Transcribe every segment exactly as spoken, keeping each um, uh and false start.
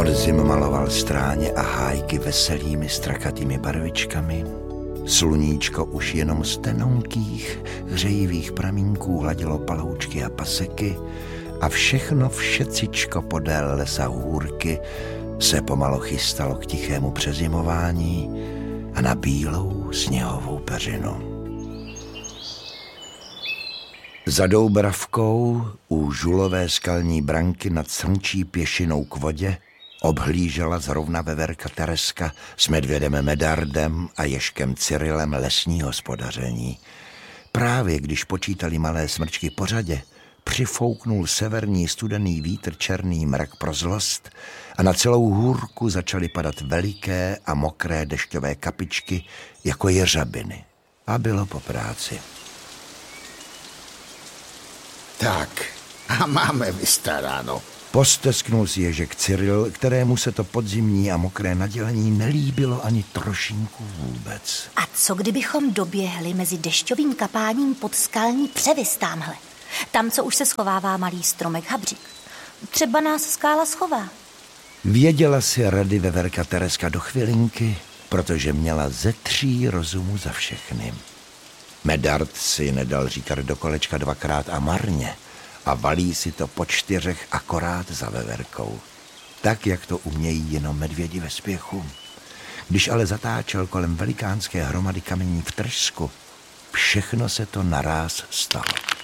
Podzim maloval stráně a hájky veselými strakatými barvičkami. Sluníčko už jenom z tenonkých, hřejivých pramínků hladilo paloučky a paseky a všechno všecičko podél lesa hůrky se pomalu chystalo k tichému přezimování a na bílou sněhovou peřinu. Za Doubravkou u žulové skalní branky nad srnčí pěšinou k vodě obhlížela zrovna veverka Tereska s medvědem Medardem a ježkem Cyrilem lesní hospodaření. Právě když počítali malé smrčky po řadě, přifouknul severní studený vítr černý mrak pro zlost a na celou hůrku začaly padat veliké a mokré dešťové kapičky jako jeřabiny. A bylo po práci. Tak, a máme vystaráno. Postesknul si ježek Cyril, kterému se to podzimní a mokré nadělení nelíbilo ani trošinku vůbec. A co kdybychom doběhli mezi dešťovým kapáním pod skalní převis tamhle? Tam, co už se schovává malý stromek Habřík. Třeba nás skála schová. Věděla si rady veverka Tereska do chvilinky, protože měla ze tří rozumu za všechny. Medard si nedal říkat do kolečka dvakrát a marně a valí si to po čtyřech akorát za veverkou. Tak, jak to umějí jenom medvědi ve spěchu. Když ale zatáčel kolem velikánské hromady kamení v tržsku, všechno se to naráz stalo.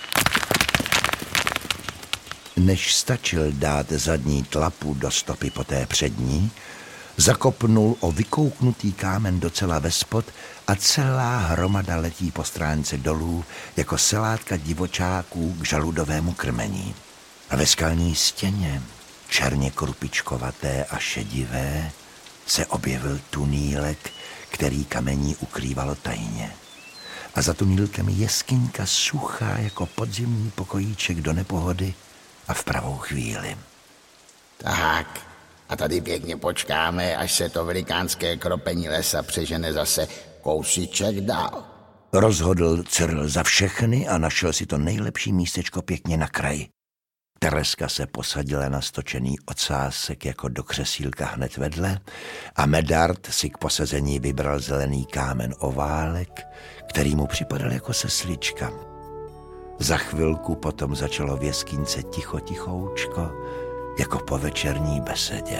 Než stačil dát zadní tlapu do stopy po té přední, zakopnul o vykouknutý kámen docela vespod a celá hromada letí po stránce dolů jako selátka divočáků k žaludovému krmení. A ve skalní stěně, černě krupičkovaté a šedivé, se objevil tunýlek, který kamení ukrývalo tajně. A za tunýlkem jeskyňka suchá jako podzimní pokojíček do nepohody a v pravou chvíli. Tak, a tady pěkně počkáme, až se to velikánské kropení lesa přežene zase kousíček dál. Rozhodl Cyril za všechny a našel si to nejlepší místečko pěkně na kraji. Tereska se posadila na stočený ocásek jako do křesílka hned vedle a Medard si k posazení vybral zelený kámen oválek, který mu připadal jako seslička. Za chvilku potom začalo v jeskyňce ticho tichoučko, jako po večerní besedě.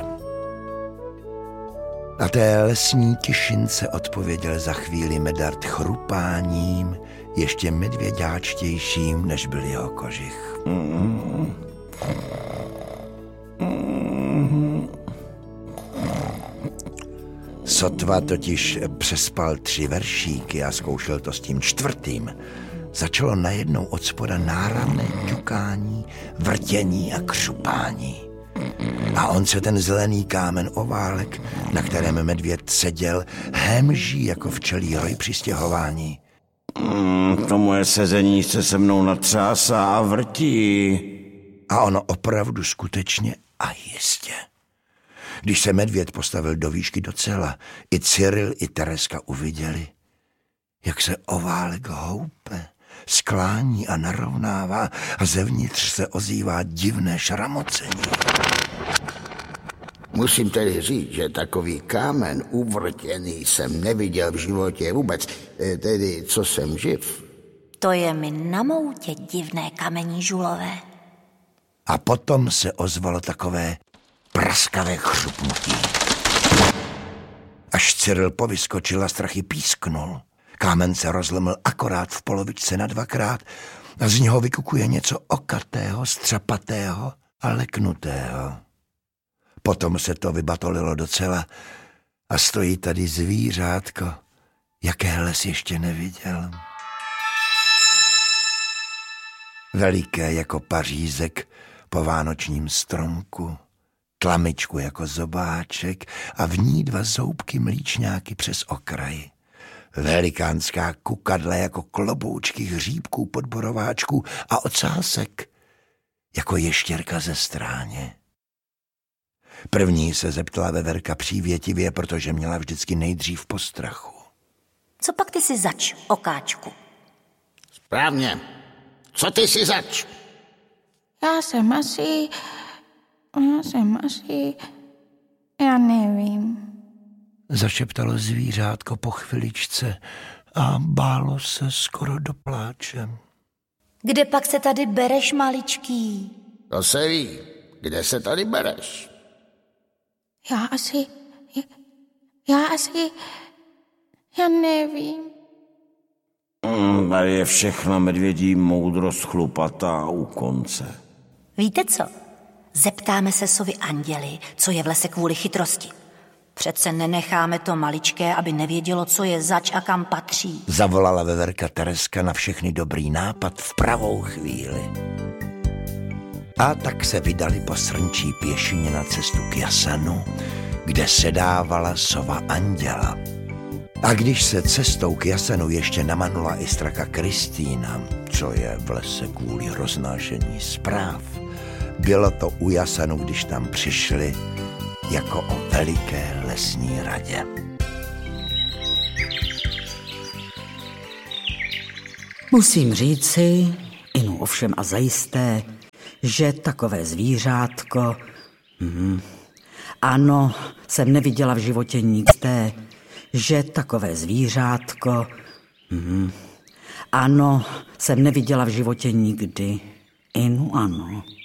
A té lesní tišince odpověděl za chvíli Medard chrupáním, ještě medvěďáčtějším, než byl jeho kožich. Sotva totiž přespal tři veršíky a zkoušel to s tím čtvrtým. Začalo najednou od spoda náramné ťukání, vrtění a křupání. A on se ten zelený kámen oválek, na kterém medvěd seděl, hemží jako včelí roj při stěhování. Mm, to moje sezení se se mnou natřásá a vrtí. A ono opravdu skutečně a jistě. Když se medvěd postavil do výšky docela, i Cyril, i Tereska uviděli, jak se oválek houpe, sklání a narovnává a zevnitř se ozývá divné šramocení. Musím tedy říct, že takový kámen uvrtěný jsem neviděl v životě vůbec, tedy co jsem živ. To je mi na moutě divné kamení žulové. A potom se ozvalo takové praskavé chřupnutí. Až Cyril povyskočil a strachy písknul. Kámen se rozlomil akorát v polovičce na dvakrát a z něho vykukuje něco okatého, střapatého a leknutého. Potom se to vybatolilo docela a stojí tady zvířátko, jaké les ještě neviděl. Veliké jako pařízek po vánočním stromku, tlamičku jako zobáček a v ní dva zoubky mlíčňáky přes okraj. Velikánská kukadla jako kloboučky hříbků podborováčků a ocásek jako ještěrka ze stráně. První se zeptala veverka přívětivě, protože měla vždycky nejdřív postrachu. Co pak ty si zač, okáčku? Správně. Co ty si zač? Já jsem asi... Já jsem asi... Já nevím. Zašeptalo zvířátko po chviličce a bálo se skoro do pláče. Kde pak se tady bereš, maličký? To se ví. Kde se tady bereš? Já asi... Já asi... Já nevím. Mm, tady je všechna medvědí moudrost chlupatá u konce. Víte co? Zeptáme se sovy Anděly, co je v lese kvůli chytrosti. Přece nenecháme to maličké, aby nevědělo, co je zač a kam patří. Zavolala veverka Tereska na všechny dobrý nápad v pravou chvíli. A tak se vydali po srnčí pěšině na cestu k jasanu, kde sedávala sova Anděla. A když se cestou k jasanu ještě namanula i straka Kristýna, co je v lese kvůli roznášení zpráv, bylo to u jasanu, když tam přišli, jako o veliké lesní radě. Musím říci, inu ovšem a zajisté, že takové zvířátko... Hmm, ano, jsem neviděla v životě nikde, že takové zvířátko... Hmm, ano, jsem neviděla v životě nikdy. Inu ano.